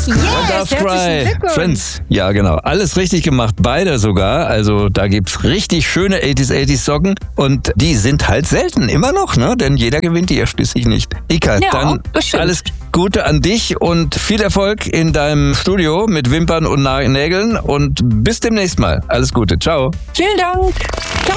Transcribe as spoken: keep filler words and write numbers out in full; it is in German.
Yes, Darf herzlichen Cry. Glückwunsch. Friends. Ja, genau. Alles richtig gemacht. Beide sogar. Also da gibt's richtig schöne achtziger, achtziger Socken. Und die sind halt selten. Immer noch, ne? Denn jeder gewinnt die ja schließlich nicht. Ika, Ja, dann das stimmt. alles Gute an dich und viel Erfolg in deinem Studio mit Wimpern und Na- Nägeln. Und bis demnächst mal. Alles Gute. Ciao. Vielen Dank.